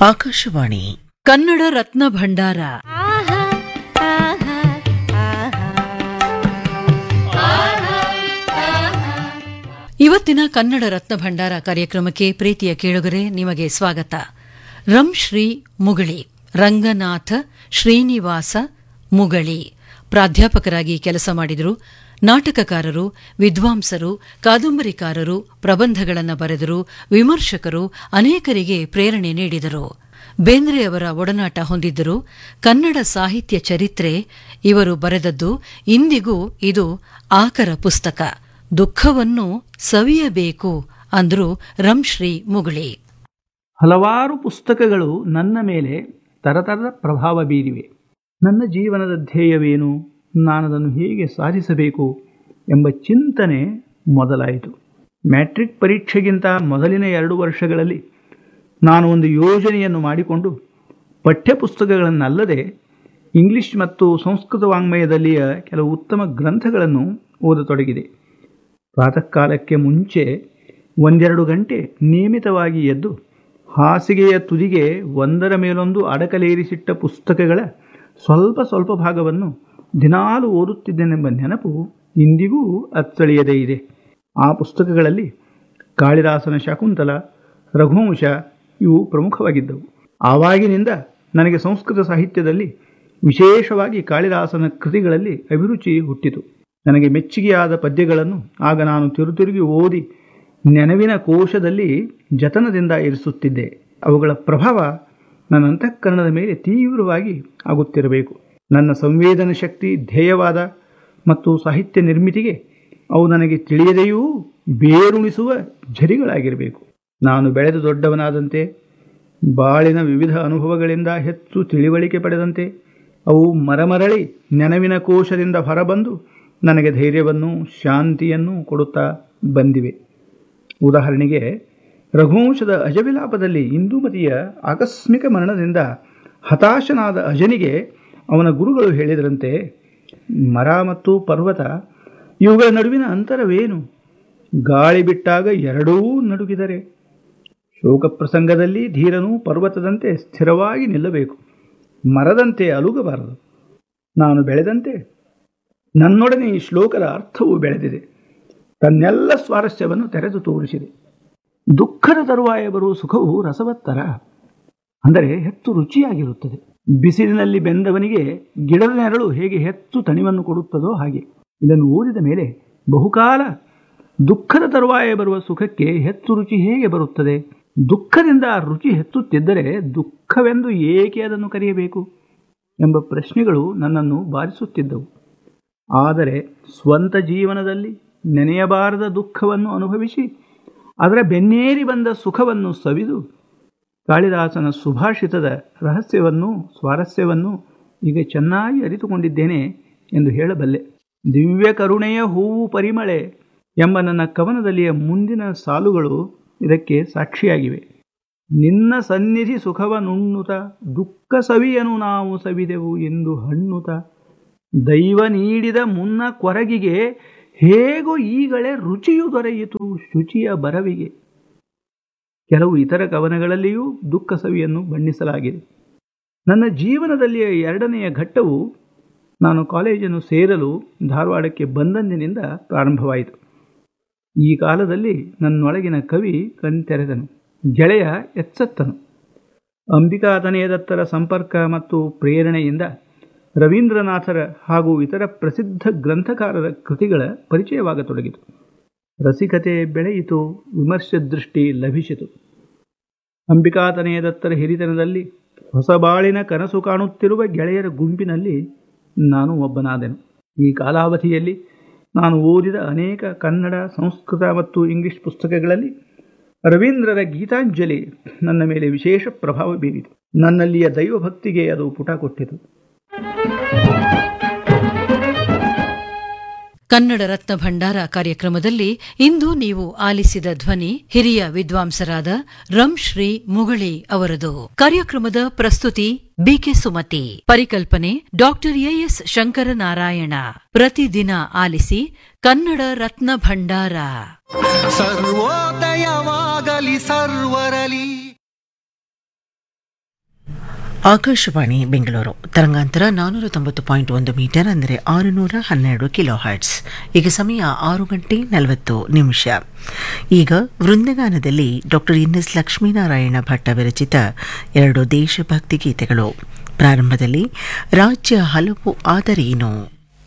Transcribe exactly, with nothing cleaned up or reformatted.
ಆಕಾಶವಾಣಿ ಕನ್ನಡ ರತ್ನ ಭಂಡಾರ. ಇವತ್ತಿನ ಕನ್ನಡ ರತ್ನ ಭಂಡಾರ ಕಾರ್ಯಕ್ರಮಕ್ಕೆ ಪ್ರೀತಿಯ ಕೇಳುಗರೆ ನಿಮಗೆ ಸ್ವಾಗತ. ರಂ ಶ್ರೀ ಮುಗಳಿ ರಂಗನಾಥ ಶ್ರೀನಿವಾಸ ಮುಗಳಿ ಪ್ರಾಧ್ಯಾಪಕರಾಗಿ ಕೆಲಸ ಮಾಡಿದರು. ನಾಟಕಕಾರರು, ವಿದ್ವಾಂಸರು, ಕಾದಂಬರಿಕಾರರು, ಪ್ರಬಂಧಗಳನ್ನು ಬರೆದರು, ವಿಮರ್ಶಕರು, ಅನೇಕರಿಗೆ ಪ್ರೇರಣೆ ನೀಡಿದರು. ಬೇಂದ್ರೆಯವರ ಒಡನಾಟ ಹೊಂದಿದ್ದರು. ಕನ್ನಡ ಸಾಹಿತ್ಯ ಚರಿತ್ರೆ ಇವರು ಬರೆದದ್ದು. ಇಂದಿಗೂ ಇದು ಆಕರ ಪುಸ್ತಕ. ದುಃಖವನ್ನು ಸವಿಯಬೇಕು ಅಂದ್ರು ರಂಶ್ರೀ ಮುಗಳಿ. ಹಲವಾರು ಪುಸ್ತಕಗಳು ನನ್ನ ಮೇಲೆ ತರತರದ ಪ್ರಭಾವ ಬೀರಿವೆ. ನನ್ನ ಜೀವನದ ಧ್ಯೇಯವೇನು, ನಾನದನ್ನು ಹೇಗೆ ಸಾಧಿಸಬೇಕು ಎಂಬ ಚಿಂತನೆ ಮೊದಲಾಯಿತು. ಮ್ಯಾಟ್ರಿಕ್ ಪರೀಕ್ಷೆಗಿಂತ ಮೊದಲಿನ ಎರಡು ವರ್ಷಗಳಲ್ಲಿ ನಾನು ಒಂದು ಯೋಜನೆಯನ್ನು ಮಾಡಿಕೊಂಡು ಪಠ್ಯಪುಸ್ತಕಗಳನ್ನಲ್ಲದೆ ಇಂಗ್ಲಿಷ್ ಮತ್ತು ಸಂಸ್ಕೃತ ವಾಂಗ್ಮಯದಲ್ಲಿಯ ಕೆಲವು ಉತ್ತಮ ಗ್ರಂಥಗಳನ್ನು ಓದತೊಡಗಿದೆ. ಪ್ರಾತಃ ಕಾಲಕ್ಕೆ ಮುಂಚೆ ಒಂದೆರಡು ಗಂಟೆ ನಿಯಮಿತವಾಗಿ ಎದ್ದು ಹಾಸಿಗೆಯ ತುದಿಗೆ ಒಂದರ ಮೇಲೊಂದು ಅಡಕಲೇರಿಸಿಟ್ಟ ಪುಸ್ತಕಗಳ ಸ್ವಲ್ಪ ಸ್ವಲ್ಪ ಭಾಗವನ್ನು ದಿನಾಲು ಓದುತ್ತಿದ್ದೇನೆಂಬ ನೆನಪು ಇಂದಿಗೂ ಅಚ್ಚಳಿಯದೇ ಇದೆ. ಆ ಪುಸ್ತಕಗಳಲ್ಲಿ ಕಾಳಿದಾಸನ ಶಾಕುಂತಲ, ರಘುವಂಶ ಇವು ಪ್ರಮುಖವಾಗಿದ್ದವು. ಆವಾಗಿನಿಂದ ನನಗೆ ಸಂಸ್ಕೃತ ಸಾಹಿತ್ಯದಲ್ಲಿ, ವಿಶೇಷವಾಗಿ ಕಾಳಿದಾಸನ ಕೃತಿಗಳಲ್ಲಿ ಅಭಿರುಚಿ ಹುಟ್ಟಿತು. ನನಗೆ ಮೆಚ್ಚುಗೆಯಾದ ಪದ್ಯಗಳನ್ನು ಆಗ ನಾನು ತಿರುತಿರುಗಿ ಓದಿ ನೆನವಿನ ಕೋಶದಲ್ಲಿ ಜತನದಿಂದ ಇರಿಸುತ್ತಿದ್ದೆ. ಅವುಗಳ ಪ್ರಭಾವ ನನ್ನ ಅಂತಃಕರಣದ ಮೇಲೆ ತೀವ್ರವಾಗಿ ಆಗುತ್ತಿರಬೇಕು. ನನ್ನ ಸಂವೇದನ ಶಕ್ತಿ, ಧ್ಯೇಯವಾದ ಮತ್ತು ಸಾಹಿತ್ಯ ನಿರ್ಮಿತಿಗೆ ಅವು ನನಗೆ ತಿಳಿಯದೆಯೂ ಬೇರುಣಿಸುವ ಝರಿಗಳಾಗಿರಬೇಕು. ನಾನು ಬೆಳೆದು ದೊಡ್ಡವನಾದಂತೆ, ಬಾಳಿನ ವಿವಿಧ ಅನುಭವಗಳಿಂದ ಹೆಚ್ಚು ತಿಳಿವಳಿಕೆ ಪಡೆದಂತೆ ಅವು ಮರಮರಳಿ ನೆನವಿನ ಕೋಶದಿಂದ ಹೊರಬಂದು ನನಗೆ ಧೈರ್ಯವನ್ನು, ಶಾಂತಿಯನ್ನು ಕೊಡುತ್ತಾ ಬಂದಿವೆ. ಉದಾಹರಣೆಗೆ, ರಘುವಂಶದ ಅಜವಿಲಾಪದಲ್ಲಿ ಇಂದುಮತಿಯ ಆಕಸ್ಮಿಕ ಮರಣದಿಂದ ಹತಾಶನಾದ ಅಜನಿಗೆ ಅವನ ಗುರುಗಳು ಹೇಳಿದರಂತೆ, ಮರ ಮತ್ತು ಪರ್ವತ ಇವುಗಳ ನಡುವಿನ ಅಂತರವೇನು? ಗಾಳಿ ಬಿಟ್ಟಾಗ ಎರಡೂ ನಡುಗಿದರೆ. ಶೋಕ ಪ್ರಸಂಗದಲ್ಲಿ ಧೀರನು ಪರ್ವತದಂತೆ ಸ್ಥಿರವಾಗಿ ನಿಲ್ಲಬೇಕು, ಮರದಂತೆ ಅಲುಗಬಾರದು. ನಾನು ಬೆಳೆದಂತೆ ನನ್ನೊಡನೆ ಈ ಶ್ಲೋಕದ ಅರ್ಥವು ಬೆಳೆದಿದೆ. ತನ್ನೆಲ್ಲ ಸ್ವಾರಸ್ಯವನ್ನು ತೆರೆದು ತೋರಿಸಿದೆ. ದುಃಖದ ತರುವಾಯ ಬರುವ ಸುಖವು ರಸವತ್ತರ, ಅಂದರೆ ಹೆಚ್ಚು ರುಚಿಯಾಗಿರುತ್ತದೆ. ಬಿಸಿಲಿನಲ್ಲಿ ಬೆಂದವನಿಗೆ ಗಿಡದ ನೆರಳು ಹೇಗೆ ಹೆಚ್ಚು ತಣಿವನ್ನು ಕೊಡುತ್ತದೋ ಹಾಗೆ. ಇದನ್ನು ಓದಿದ ಮೇಲೆ ಬಹುಕಾಲ ದುಃಖದ ತರುವಾಯ ಬರುವ ಸುಖಕ್ಕೆ ಹೆಚ್ಚು ರುಚಿ ಹೇಗೆ ಬರುತ್ತದೆ? ದುಃಖದಿಂದ ರುಚಿ ಹೆಚ್ಚುತ್ತಿದ್ದರೆ ದುಃಖವೆಂದು ಏಕೆ ಅದನ್ನು ಕರೆಯಬೇಕು ಎಂಬ ಪ್ರಶ್ನೆಗಳು ನನ್ನನ್ನು ಬಾರಿಸುತ್ತಿದ್ದವು. ಆದರೆ ಸ್ವಂತ ಜೀವನದಲ್ಲಿ ನೆನೆಯಬಾರದ ದುಃಖವನ್ನು ಅನುಭವಿಸಿ ಅದರ ಬೆನ್ನೇರಿ ಬಂದ ಸುಖವನ್ನು ಸವಿದು ಕಾಳಿದಾಸನ ಸುಭಾಷಿತದ ರಹಸ್ಯವನ್ನು, ಸ್ವಾರಸ್ಯವನ್ನು ಈಗ ಚೆನ್ನಾಗಿ ಅರಿತುಕೊಂಡಿದ್ದೇನೆ ಎಂದು ಹೇಳಬಲ್ಲೆ. ದಿವ್ಯ ಕರುಣೆಯ ಹೂವು ಪರಿಮಳೆ ಎಂಬ ನನ್ನ ಕವನದಲ್ಲಿಯ ಮುಂದಿನ ಸಾಲುಗಳು ಇದಕ್ಕೆ ಸಾಕ್ಷಿಯಾಗಿವೆ. ನಿನ್ನ ಸನ್ನಿಧಿ ಸುಖವನುಣ್ಣುತ ದುಃಖ ಸವಿಯನು ನಾವು ಸವಿದೆವು ಎಂದು ಹಣ್ಣುತ, ದೈವ ನೀಡಿದ ಮುನ್ನ ಕೊರಗಿಗೆ ಹೇಗೋ ಈಗಲೇ ರುಚಿಯು ದೊರೆಯಿತು ಶುಚಿಯ ಬರವಿಗೆ. ಕೆಲವು ಇತರ ಕವನಗಳಲ್ಲಿಯೂ ದುಃಖ ಸವಿಯನ್ನು ಬಣ್ಣಿಸಲಾಗಿದೆ. ನನ್ನ ಜೀವನದಲ್ಲಿಯ ಎರಡನೆಯ ಘಟ್ಟವು ನಾನು ಕಾಲೇಜನ್ನು ಸೇರಲು ಧಾರವಾಡಕ್ಕೆ ಬಂದಂದಿನಿಂದ ಪ್ರಾರಂಭವಾಯಿತು. ಈ ಕಾಲದಲ್ಲಿ ನನ್ನೊಳಗಿನ ಕವಿ ಕಣ್ತೆರೆದನು, ಗೆಳೆಯ ಎಚ್ಚೆತ್ತನು. ಅಂಬಿಕಾತನಯದತ್ತರ ಸಂಪರ್ಕ ಮತ್ತು ಪ್ರೇರಣೆಯಿಂದ ರವೀಂದ್ರನಾಥರ ಹಾಗೂ ಇತರ ಪ್ರಸಿದ್ಧ ಗ್ರಂಥಕಾರರ ಕೃತಿಗಳ ಪರಿಚಯವಾಗತೊಡಗಿತು. ರಸಿಕತೆ ಬೆಳೆಯಿತು, ವಿಮರ್ಶೆ ದೃಷ್ಟಿ ಲಭಿಸಿತು. ಅಂಬಿಕಾತನಯದತ್ತರ ಹಿರಿತನದಲ್ಲಿ ಹೊಸ ಬಾಳಿನ ಕನಸು ಕಾಣುತ್ತಿರುವ ಗೆಳೆಯರ ಗುಂಪಿನಲ್ಲಿ ನಾನು ಒಬ್ಬನಾದೆನು. ಈ ಕಾಲಾವಧಿಯಲ್ಲಿ ನಾನು ಓದಿದ ಅನೇಕ ಕನ್ನಡ, ಸಂಸ್ಕೃತ ಮತ್ತು ಇಂಗ್ಲಿಷ್ ಪುಸ್ತಕಗಳಲ್ಲಿ ರವೀಂದ್ರರ ಗೀತಾಂಜಲಿ ನನ್ನ ಮೇಲೆ ವಿಶೇಷ ಪ್ರಭಾವ ಬೀರಿತು. ನನ್ನಲ್ಲಿಯ ದೈವಭಕ್ತಿಗೆ ಅದು ಪುಟ ಕೊಟ್ಟಿತು. ಕನ್ನಡ ರತ್ನ ಭಂಡಾರ ಕಾರ್ಯಕ್ರಮದಲ್ಲಿ ಇಂದು ನೀವು ಆಲಿಸಿದ ಧ್ವನಿ ಹಿರಿಯ ವಿದ್ವಾಂಸರಾದ ರಂಶ್ರೀ ಮುಗಳಿ ಅವರದು. ಕಾರ್ಯಕ್ರಮದ ಪ್ರಸ್ತುತಿ ಬಿಕೆ ಸುಮತಿ. ಪರಿಕಲ್ಪನೆ ಡಾಕ್ಟರ್ ಎಎಸ್ ಶಂಕರನಾರಾಯಣ. ಪ್ರತಿದಿನ ಆಲಿಸಿ ಕನ್ನಡ ರತ್ನ ಭಂಡಾರ. ಸರ್ವೋದಯವಾಗಲಿ ಸರ್ವರಲಿ. ಆಕಾಶವಾಣಿ ಬೆಂಗಳೂರು ತರಂಗಾಂತರ ನಾನ್ನೂರ ತೊಂಬತ್ತು ಪಾಯಿಂಟ್ ಒಂದು ಮೀಟರ್ ಅಂದರೆ ಆರುನೂರ ಹನ್ನೆರಡು ಕಿಲೋ ಹರ್ಟ್ಸ್. ಈಗ ಸಮಯ ಆರು ಗಂಟೆ ನಲವತ್ತು ನಿಮಿಷ. ಈಗ ವೃಂದಗಾನದಲ್ಲಿ doctor N S Lakshminarayana Bhatta ವಿರಚಿತ ಎರಡು ದೇಶಭಕ್ತಿ ಗೀತೆಗಳು. ಪ್ರಾರಂಭದಲ್ಲಿ ರಾಜ್ಯ ಹಲವು ಆದರೇನು.